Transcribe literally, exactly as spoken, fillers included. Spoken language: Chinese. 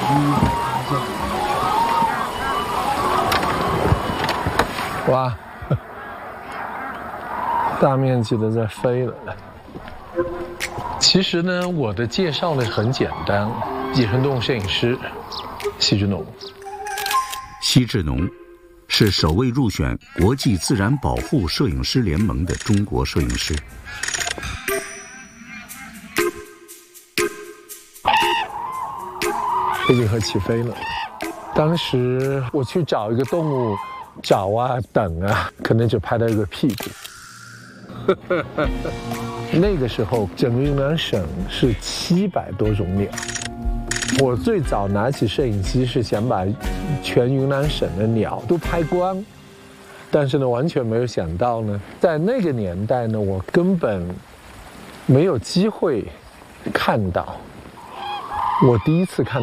哇，大面积的在飞了。其实呢，我的介绍呢很简单，野生动物摄影师奚志农。 奚志农是首位入选国际自然保护摄影师联盟的中国摄影师。 飞行盒起飞了，当时我去找一个动物，找啊等啊，可能只拍到一个屁股。那个时候，整个云南省是七百多种鸟。我最早拿起摄影机是想把全云南省的鸟都拍光，但是呢，完全没有想到呢，在那个年代呢，我根本没有机会看到。我第一次看